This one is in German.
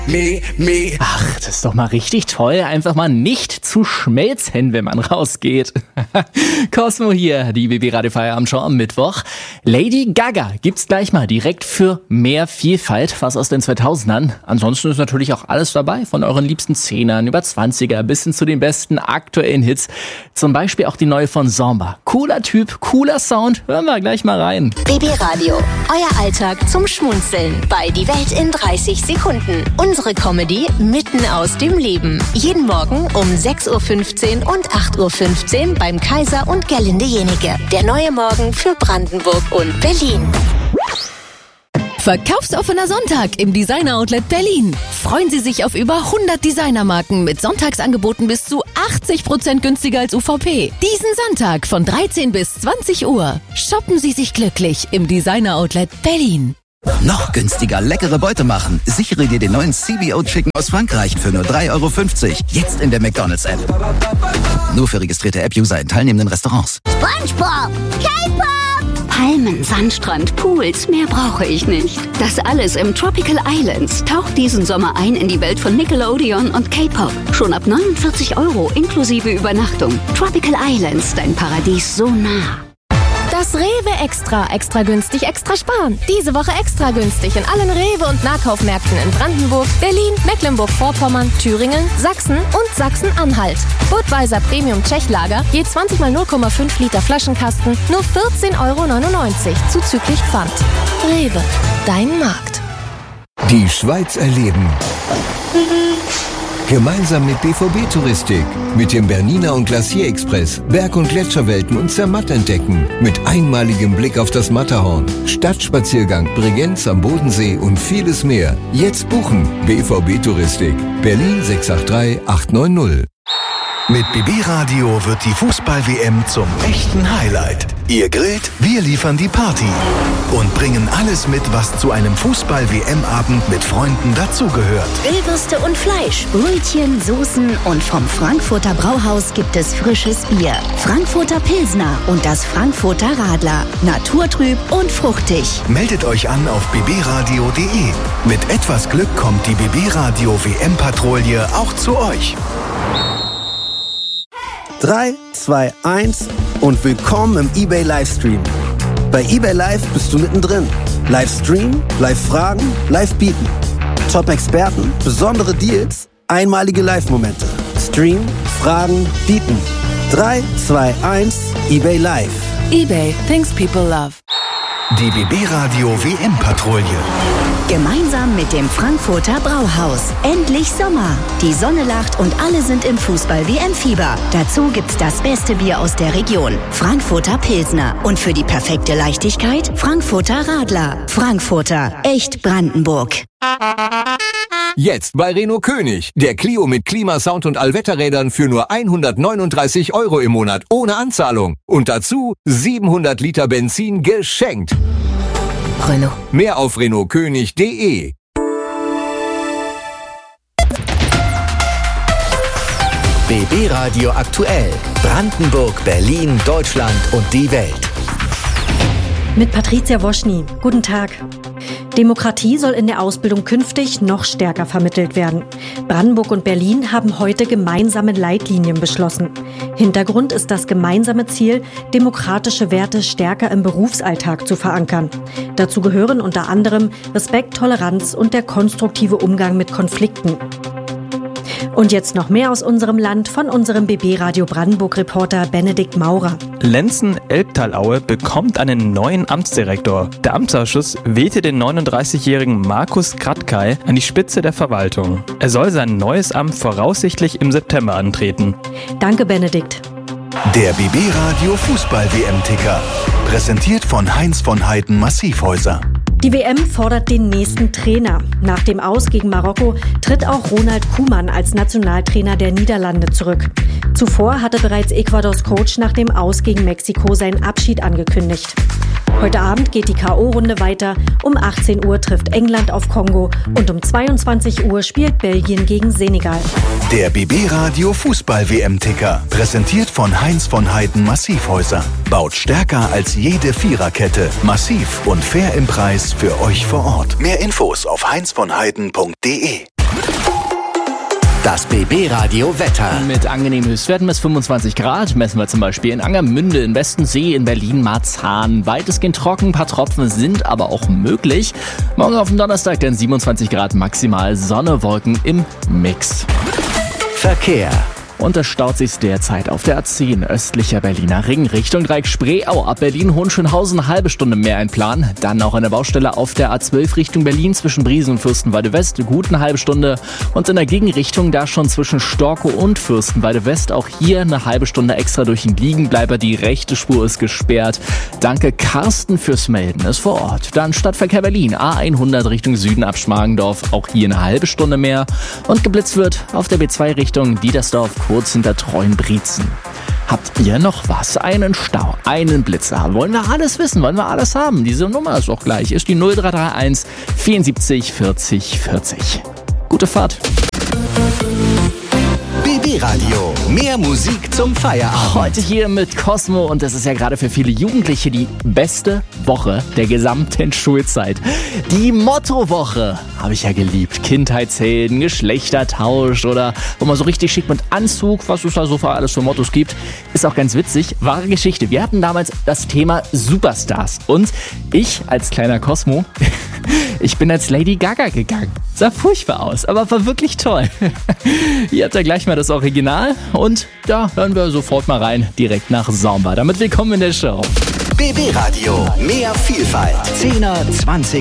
Ach, das ist doch mal richtig toll, einfach mal nicht zu schmelzen, wenn man rausgeht. Cosmo hier, die BB Radio Feierabendshow am Mittwoch. Lady Gaga gibt's gleich mal direkt für mehr Vielfalt, was aus den 2000ern. Ansonsten ist natürlich auch alles dabei, von euren liebsten 10ern über 20er bis hin zu den besten aktuellen Hits. Zum Beispiel auch die neue von Samba. Cooler Typ, cooler Sound, hören wir gleich mal rein. BB Radio, euer Alltag zum Schmunzeln bei Die Welt in 30 Sekunden. Unsere Comedy mitten aus dem Leben. Jeden Morgen um 6.15 Uhr und 8.15 Uhr beim Kaiser und Gerlinde Jenike. Der neue Morgen für Brandenburg und Berlin. Verkaufsoffener Sonntag im Designer Outlet Berlin. Freuen Sie sich auf über 100 Designermarken mit Sonntagsangeboten bis zu 80% günstiger als UVP. Diesen Sonntag von 13 bis 20 Uhr. Shoppen Sie sich glücklich im Designer Outlet Berlin. Noch günstiger leckere Beute machen. Sichere dir den neuen CBO Chicken aus Frankreich für nur 3,50 €. Jetzt in der McDonald's-App. Nur für registrierte App-User in teilnehmenden Restaurants. SpongeBob, K-Pop, Palmen, Sandstrand, Pools, mehr brauche ich nicht. Das alles im Tropical Islands. Taucht diesen Sommer ein in die Welt von Nickelodeon und K-Pop. Schon ab 49 € inklusive Übernachtung. Tropical Islands, dein Paradies so nah. Das Rewe Extra günstig, extra sparen. Diese Woche extra günstig in allen Rewe- und Nahkaufmärkten in Brandenburg, Berlin, Mecklenburg-Vorpommern, Thüringen, Sachsen und Sachsen-Anhalt. Budweiser Premium Tschechlager, je 20 mal 0,5 Liter Flaschenkasten, nur 14,99 € zuzüglich Pfand. Rewe, dein Markt. Die Schweiz erleben. Gemeinsam mit BVB Touristik, mit dem Bernina und Glacier Express, Berg- und Gletscherwelten und Zermatt entdecken, mit einmaligem Blick auf das Matterhorn, Stadtspaziergang, Bregenz am Bodensee und vieles mehr. Jetzt buchen. BVB Touristik, Berlin 683 890. Mit BB Radio wird die Fußball-WM zum echten Highlight. Ihr grillt, wir liefern die Party und bringen alles mit, was zu einem Fußball-WM-Abend mit Freunden dazugehört. Grillwürste und Fleisch, Brötchen, Soßen und vom Frankfurter Brauhaus gibt es frisches Bier. Frankfurter Pilsner und das Frankfurter Radler. Naturtrüb und fruchtig. Meldet euch an auf bbradio.de. Mit etwas Glück kommt die BB Radio WM-Patrouille auch zu euch. 3, 2, 1 und willkommen im eBay Livestream. Bei eBay Live bist du mittendrin. Livestream, Live-Fragen, Live-Bieten. Top-Experten, besondere Deals, einmalige Live-Momente. Stream, Fragen, Bieten. 3, 2, 1, eBay Live. eBay, things people love. Die BB Radio WM-Patrouille. Gemeinsam mit dem Frankfurter Brauhaus. Endlich Sommer. Die Sonne lacht und alle sind im Fußball-WM-Fieber. Dazu gibt's das beste Bier aus der Region. Frankfurter Pilsner. Und für die perfekte Leichtigkeit Frankfurter Radler. Frankfurter. Echt Brandenburg. Jetzt bei Renault König. Der Clio mit Klimasound und Allwetterrädern für nur 139 € im Monat ohne Anzahlung. Und dazu 700 Liter Benzin geschenkt. Renault. Mehr auf renaultkönig.de. BB Radio aktuell. Brandenburg, Berlin, Deutschland und die Welt. Mit Patricia Woschny. Guten Tag. Demokratie soll in der Ausbildung künftig noch stärker vermittelt werden. Brandenburg und Berlin haben heute gemeinsame Leitlinien beschlossen. Hintergrund ist das gemeinsame Ziel, demokratische Werte stärker im Berufsalltag zu verankern. Dazu gehören unter anderem Respekt, Toleranz und der konstruktive Umgang mit Konflikten. Und jetzt noch mehr aus unserem Land von unserem BB Radio Brandenburg-Reporter Benedikt Maurer. Lenzen-Elbtalaue bekommt einen neuen Amtsdirektor. Der Amtsausschuss wählte den 39-jährigen Markus Kratkay an die Spitze der Verwaltung. Er soll sein neues Amt voraussichtlich im September antreten. Danke, Benedikt. Der BB Radio Fußball-WM-Ticker. Präsentiert von Heinz von Heiden Massivhäuser. Die WM fordert den nächsten Trainer. Nach dem Aus gegen Marokko tritt auch Ronald Koeman als Nationaltrainer der Niederlande zurück. Zuvor hatte bereits Ecuadors Coach nach dem Aus gegen Mexiko seinen Abschied angekündigt. Heute Abend geht die K.O.-Runde weiter. Um 18 Uhr trifft England auf Kongo und um 22 Uhr spielt Belgien gegen Senegal. Der BB Radio Fußball-WM-Ticker. Präsentiert von Heinz von Heiden Massivhäuser. Baut stärker als jede Viererkette. Massiv und fair im Preis für euch vor Ort. Mehr Infos auf heinzvonheiden.de. Das BB Radio Wetter. Mit angenehmen Höchstwerten bis 25 Grad messen wir zum Beispiel in Angermünde, in Westensee, in Berlin, Marzahn. Weitestgehend trocken, ein paar Tropfen sind aber auch möglich. Morgen auf den Donnerstag dann 27 Grad maximal, Sonne, Wolken im Mix. Verkehr. Und es staut sich derzeit auf der A10 östlicher Berliner Ring Richtung Dreieck Spreeau. Ab Berlin-Hohenschönhausen eine halbe Stunde mehr einplanen. Dann auch eine Baustelle auf der A12 Richtung Berlin zwischen Briesen und Fürstenwalde West. Gut eine halbe Stunde. Und in der Gegenrichtung da schon zwischen Storkow und Fürstenwalde West. Auch hier eine halbe Stunde extra durch den Liegenbleiber. Die rechte Spur ist gesperrt. Danke Carsten fürs Melden, ist vor Ort. Dann Stadtverkehr Berlin, A100 Richtung Süden ab Schmargendorf. Auch hier eine halbe Stunde mehr. Und geblitzt wird auf der B2 Richtung Diedersdorf kurz hinter Treuenbrietzen. Habt ihr noch was? Einen Stau, einen Blitzer? Wollen wir alles wissen? Wollen wir alles haben? Diese Nummer ist auch gleich. Ist die 0331 74 40 40. Gute Fahrt. BB Radio. Mehr Musik zum Feierabend. Heute hier mit Cosmo und das ist ja gerade für viele Jugendliche die beste Woche der gesamten Schulzeit. Die Mottowoche habe ich ja geliebt. Kindheitshelden, Geschlechtertausch oder wo man so richtig schick mit Anzug, was es da so für alles für Mottos gibt, ist auch ganz witzig. Wahre Geschichte. Wir hatten damals das Thema Superstars und ich als kleiner Cosmo, ich bin als Lady Gaga gegangen. Sah furchtbar aus, aber war wirklich toll. Hier habt ihr gleich mal das Original und da hören wir sofort mal rein, direkt nach Samba. Damit willkommen in der Show. BB Radio. Mehr Vielfalt. 10er, 20